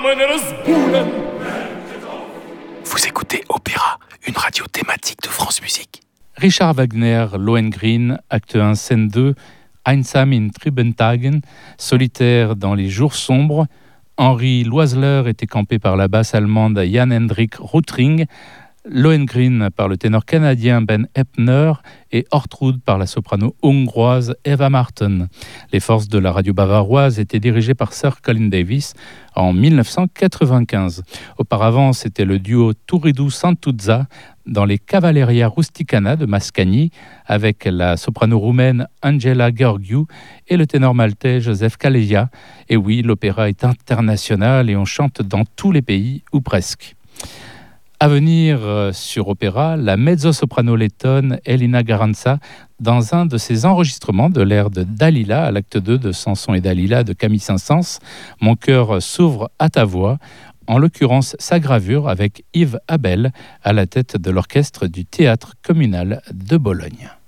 Vous écoutez Opéra, une radio thématique de France Musique. Richard Wagner, Lohengrin, acte 1, scène 2, Einsam in Trübentagen, solitaire dans les jours sombres. Henri Loisler était campé par la basse allemande Jan-Hendrik Rüttring, Lohengrin par le ténor canadien Ben Eppner et Ortrud par la soprano hongroise Eva Martin. Les forces de la radio bavaroise étaient dirigées par Sir Colin Davis en 1995. Auparavant, c'était le duo Turiddu Santuzza dans les Cavalleria Rusticana de Mascagni avec la soprano roumaine Angela Gheorghiu et le ténor maltais Joseph Calleja. Et oui, l'opéra est international et on chante dans tous les pays ou presque. À venir sur Opéra, la mezzo-soprano lettonne Elina Garanca dans un de ses enregistrements de l'air de Dalila à l'acte 2 de Samson et Dalila de Camille Saint-Saëns. Mon cœur s'ouvre à ta voix, en l'occurrence sa gravure avec Yves Abel à la tête de l'orchestre du théâtre communal de Bologne.